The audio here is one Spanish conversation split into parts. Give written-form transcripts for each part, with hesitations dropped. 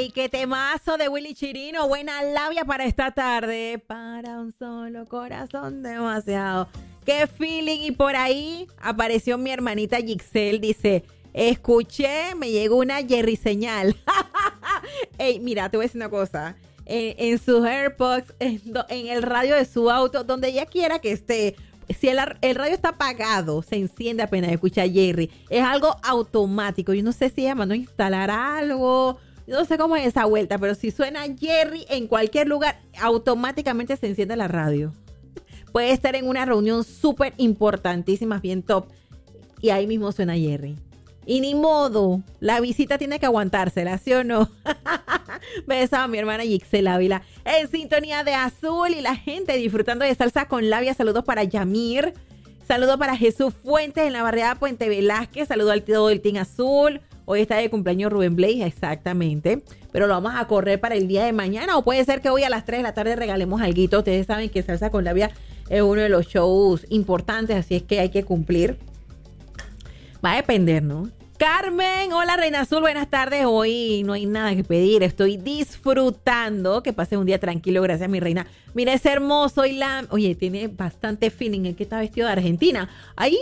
¡Ey! ¡Qué temazo de Willy Chirino! Buena labia para esta tarde. Para un solo corazón demasiado. ¡Qué feeling! Y por ahí apareció mi hermanita Gixel. Dice, escuché, me llegó una Jerry señal. ¡Ey! Mira, te voy a decir una cosa. En sus AirPods, en el radio de su auto, donde ella quiera que esté. Si el radio está apagado, se enciende apenas escucha a Jerry. Es algo automático. Yo no sé si ella mandó a instalar algo. Yo no sé cómo es esa vuelta, pero si suena Jerry en cualquier lugar, automáticamente se enciende la radio. Puede estar en una reunión súper importantísima, bien top, y ahí mismo suena Jerry. Y ni modo, la visita tiene que aguantársela, ¿sí o no? Besos a mi hermana Gixel Ávila. En sintonía de Azul y la gente disfrutando de salsa con labia. Saludos para Yamir. Saludos para Jesús Fuentes en la barriada Puente Velázquez. Saludos al todo del Team Azul. Hoy está de cumpleaños Rubén Blaze, exactamente. Pero lo vamos a correr para el día de mañana. O puede ser que hoy a las 3 de la tarde regalemos alguito. Ustedes saben que salsa con labia es uno de los shows importantes, así es que hay que cumplir. Va a depender, ¿no? Carmen, hola Reina Azul, buenas tardes. Hoy no hay nada que pedir, estoy disfrutando. Que pases un día tranquilo, gracias mi reina. Mira, es hermoso y Oye, tiene bastante feeling el que está vestido de Argentina. ¡Ay!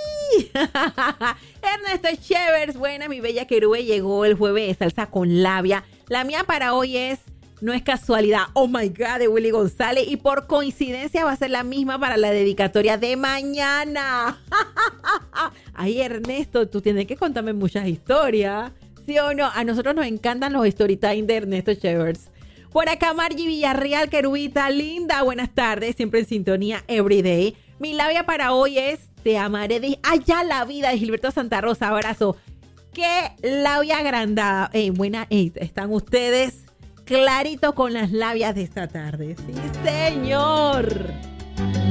Ernesto Chevers, buena, mi bella querube, llegó el jueves de salsa con labia. La mía para hoy es... No es casualidad, oh my God, de Willy González. Y por coincidencia va a ser la misma para la dedicatoria de mañana. Ay, Ernesto, tú tienes que contarme muchas historias. ¿Sí o no? A nosotros nos encantan los story time de Ernesto Chevers. Por acá, Margie Villarreal, querubita linda. Buenas tardes, siempre en sintonía, everyday. Mi labia para hoy es Te amaré de allá la vida, de Gilberto Santa Rosa. Abrazo. Qué labia agrandada. Buena, están ustedes... clarito con las labias de esta tarde. Sí, señor.